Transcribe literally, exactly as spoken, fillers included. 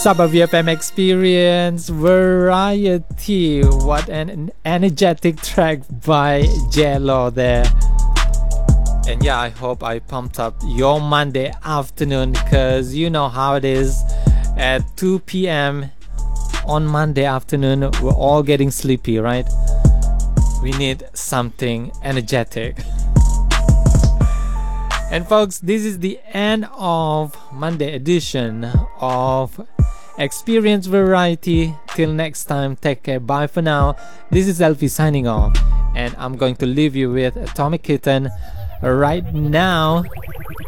Saba V F M Experience Variety. What an energetic track by J-Lo there. And yeah, I hope I pumped up your Monday afternoon, because you know how it is. At two p.m. on Monday afternoon, we're all getting sleepy, right? We need something energetic. And folks, this is the end of Monday edition of Experience Variety. Till next time, take care. Bye for now. This is Elfie signing off, and I'm going to leave you with Atomic Kitten right now.